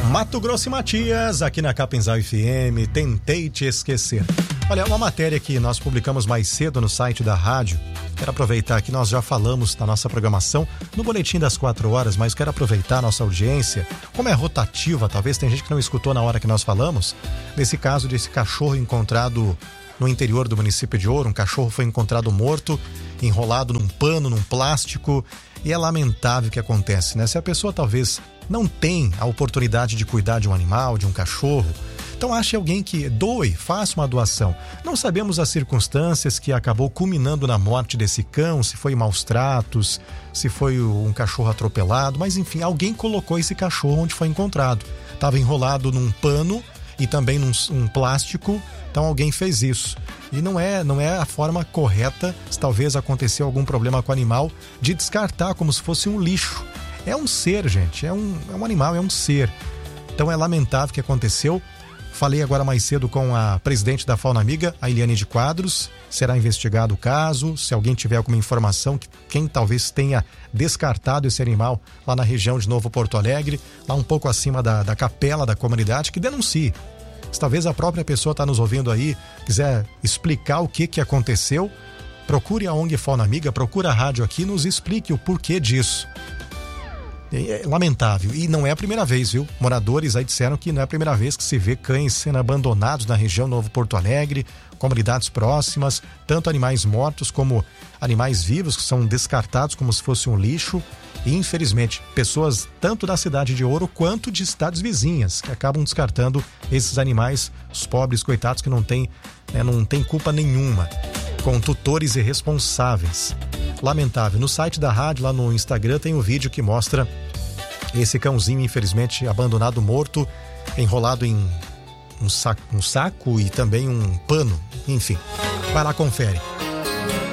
Mato Grosso e Matias, aqui na Capinzal FM, Tentei Te Esquecer. Olha, uma matéria que nós publicamos mais cedo no site da rádio. Quero aproveitar que nós já falamos na nossa programação no boletim das 4 horas, mas quero aproveitar a nossa audiência, como é rotativa, talvez tem gente que não escutou na hora que nós falamos, nesse caso desse cachorro encontrado no interior do município de Ouro. Um cachorro foi encontrado morto, enrolado num pano, num plástico, e é lamentável o que acontece, né? Se a pessoa talvez não tem a oportunidade de cuidar de um animal, de um cachorro, então ache alguém que doe, faça uma doação. Não sabemos as circunstâncias que acabou culminando na morte desse cão, se foi maus tratos, se foi um cachorro atropelado, mas enfim, alguém colocou esse cachorro onde foi encontrado. Estava enrolado num pano e também num plástico, então alguém fez isso. E não é a forma correta, se talvez aconteceu algum problema com o animal, de descartar como se fosse um lixo. É um ser, gente, é um animal, é um ser. Então é lamentável o que aconteceu. Falei agora mais cedo com a presidente da Fauna Amiga, a Eliane de Quadros. Será investigado o caso. Se alguém tiver alguma informação, quem talvez tenha descartado esse animal lá na região de Novo Porto Alegre, lá um pouco acima da capela da comunidade, que denuncie. Se talvez a própria pessoa está nos ouvindo aí, quiser explicar o que aconteceu, procure a ONG Fauna Amiga, procure a rádio aqui e nos explique o porquê disso. É lamentável, e não é a primeira vez, viu? Moradores aí disseram que não é a primeira vez que se vê cães sendo abandonados na região Novo Porto Alegre, comunidades próximas, tanto animais mortos como animais vivos que são descartados como se fosse um lixo. E infelizmente, pessoas tanto da cidade de Ouro quanto de cidades vizinhas que acabam descartando esses animais, os pobres coitados que não têm culpa nenhuma, com tutores irresponsáveis. Lamentável. No site da rádio, lá no Instagram, tem um vídeo que mostra esse cãozinho, infelizmente, abandonado, morto, enrolado em um saco e também um pano. Enfim, vai lá, confere.